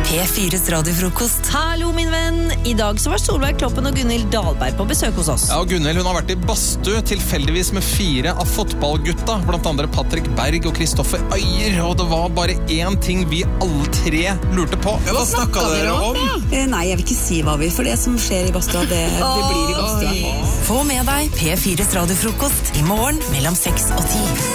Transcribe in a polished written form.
P4's radiofrokost. Hallo min venn, i dag så var Solveig Kloppen og Gunhild Dahlberg på besøk hos oss. Ja, og Gunhild, hun har vært i badstue tilfeldigvis med 4 av fotballgutta, blant andre Patrick Berg og Kristoffer Øyer, og det var bare en ting vi alle 3 lurte på. Hva snakket dere om? Nei, jeg vil ikke si hva vi, for det som skjer i badstua, det blir i badstua. Få med deg P4's radiofrokost i morgen mellom 6 og 10.